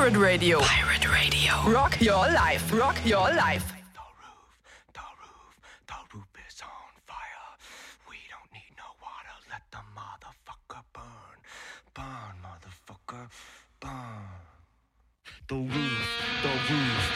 Pirate Radio. Pirate Radio. Rock your life. Rock your life. The roof is on fire. We don't need no water. Let the motherfucker burn. Burn, motherfucker, burn. The roof